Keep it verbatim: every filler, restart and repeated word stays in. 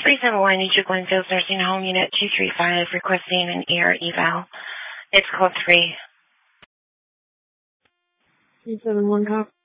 three seven one New Glenfields Nursing Home, Unit two three five, requesting an E R eval. It's code three. three seven one cop.